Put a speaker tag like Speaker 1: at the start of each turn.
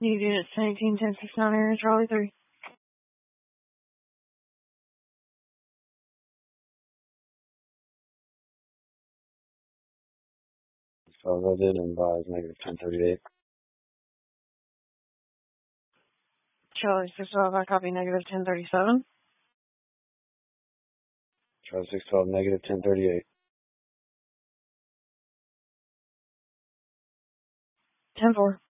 Speaker 1: Need units 19, 10, 6, 9, area Charlie 3.
Speaker 2: So I did advise negative 1038.
Speaker 1: Charlie 612, I copy negative 1037.
Speaker 2: Charlie 612, negative 1038.
Speaker 1: 10-4.